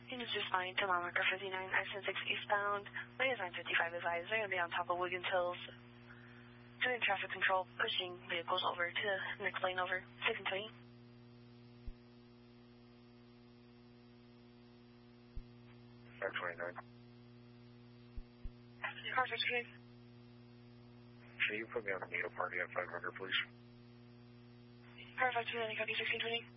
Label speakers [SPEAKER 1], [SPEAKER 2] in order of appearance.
[SPEAKER 1] Units responding to mile marker 59, I-76 eastbound. Lane is 955 advised. They're going to be on top of Wiggins Hills. Doing traffic control, pushing vehicles over to the next lane over. 6 and 20.
[SPEAKER 2] 529.
[SPEAKER 1] Car 6
[SPEAKER 2] Can you put me on the needle party at 500, please?
[SPEAKER 1] Car 529, copy 1620.